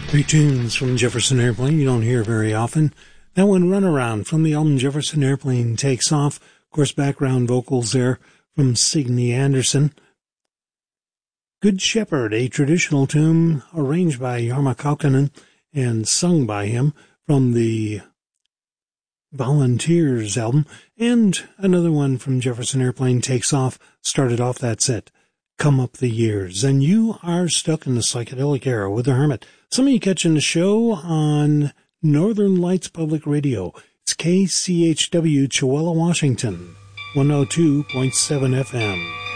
Three tunes from Jefferson Airplane you don't hear very often. That one, Runaround, from the album Jefferson Airplane Takes Off. Of course, background vocals there from Signe Anderson. Good Shepherd, a traditional tune arranged by Jarmo Kaukonen and sung by him from the Volunteers album. And another one from Jefferson Airplane Takes Off started off that set, Come Up the Years. And you are stuck in the psychedelic era with the Hermit. Some of you catching the show on Northern Lights Public Radio. It's KCHW, Chewella, Washington, 102.7 FM.